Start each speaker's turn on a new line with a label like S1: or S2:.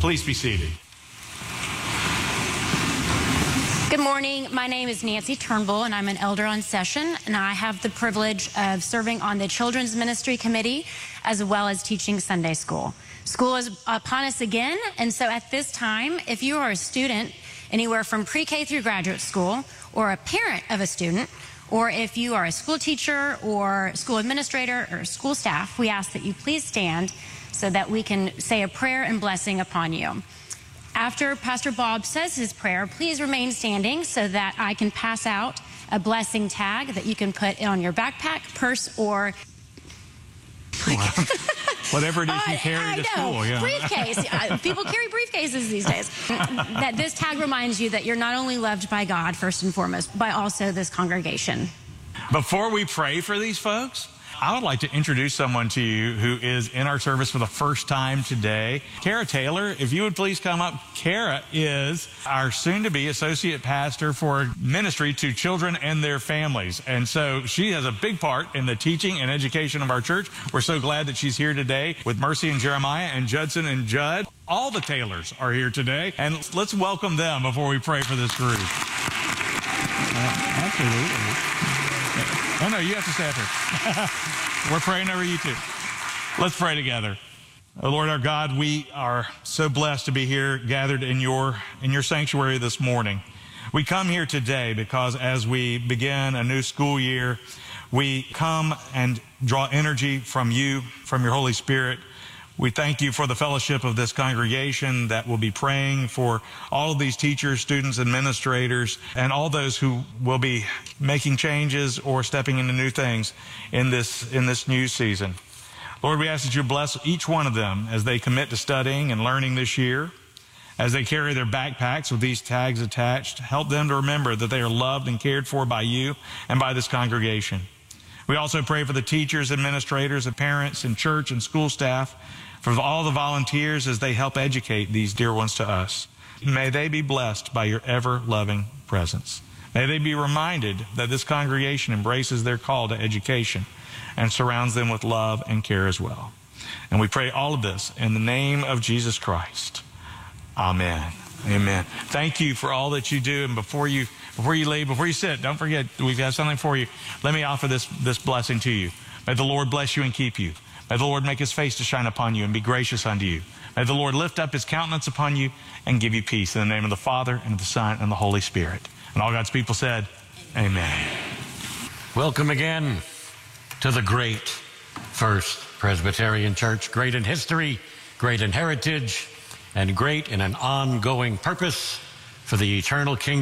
S1: Please be seated.
S2: Good morning. My name is Nancy Turnbull, and I'm an elder on session, and I have the privilege of serving on the Children's Ministry Committee as well as teaching Sunday school. School is upon us again, and so at this time, if you are a student anywhere from pre-K through graduate school, or a parent of a student, or if you are a school teacher or school administrator or school staff, we ask that you please stand so that we can say a prayer and blessing upon you. After Pastor Bob says his prayer, please remain standing so that I can pass out a blessing tag that you can put on your backpack, purse, or
S1: whatever it is you carry to school. Yeah.
S2: Briefcase. People carry briefcases these days. That this tag reminds you that you're not only loved by God, first and foremost, but also this congregation.
S1: Before we pray for these folks, I would like to introduce someone to you who is in our service for the first time today. Kara Taylor, if you would please come up. Kara is our soon-to-be associate pastor for ministry to children and their families. And so she has a big part in the teaching and education of our church. We're so glad that she's here today with Mercy and Jeremiah and Judson and Judd. All the Taylors are here today. And let's welcome them before we pray for this group. Absolutely. Oh, no, you have to stay up here. We're praying over you, too. Let's pray together. Oh, Lord, our God, we are so blessed to be here gathered in your sanctuary this morning. We come here today because as we begin a new school year, we come and draw energy from you, from your Holy Spirit. We thank you for the fellowship of this congregation that will be praying for all of these teachers, students, administrators, and all those who will be making changes or stepping into new things in this new season. Lord, we ask that you bless each one of them as they commit to studying and learning this year, as they carry their backpacks with these tags attached. Help them to remember that they are loved and cared for by you and by this congregation. We also pray for the teachers, administrators, and parents, and church and school staff, for all the volunteers as they help educate these dear ones to us. May they be blessed by your ever-loving presence. May they be reminded that this congregation embraces their call to education and surrounds them with love and care as well. And we pray all of this in the name of Jesus Christ. Amen. Amen. Thank you for all that you do. And before you leave, before you sit, don't forget, we've got something for you. Let me offer this blessing to you. May the Lord bless you and keep you. May the Lord make his face to shine upon you and be gracious unto you. May the Lord lift up his countenance upon you and give you peace. In the name of the Father, and of the Son, and the Holy Spirit. And all God's people said, amen.
S3: Welcome again to the great First Presbyterian Church. Great in history, great in heritage, and great in an ongoing purpose for the eternal kingdom.